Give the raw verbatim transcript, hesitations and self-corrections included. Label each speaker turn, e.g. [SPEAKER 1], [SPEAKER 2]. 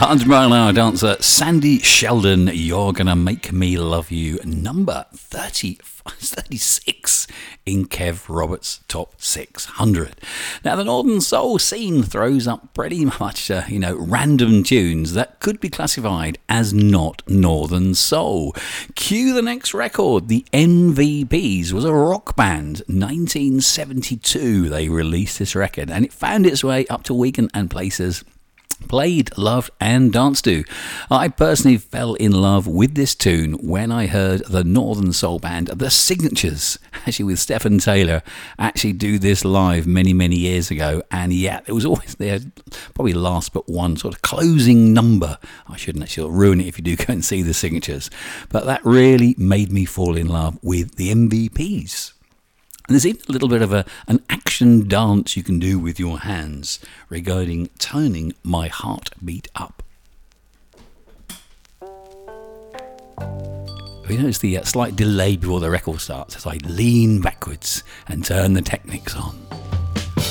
[SPEAKER 1] Hundred Mile an Hour dancer Sandy Sheldon, You're Gonna Make Me Love You, number thirty, thirty-six in Kev Roberts' Top six hundred. Now, the Northern Soul scene throws up pretty much, uh, you know, random tunes that could be classified as not Northern Soul. Cue the next record. The M V Ps was a rock band. nineteen seventy-two they released this record, and it found its way up to Wigan and places played, loved and danced to. I personally fell in love with this tune when I heard the Northern Soul band The Signatures, actually with Stephen Taylor, actually do this live many many years ago. And yeah, it was always their probably last but one sort of closing number. I shouldn't actually ruin it if you do go and see The Signatures, but that really made me fall in love with the M V Ps. And there's even a little bit of a, an action dance you can do with your hands regarding turning my heartbeat up. You notice the uh, slight delay before the record starts as I lean backwards and turn the Technics on.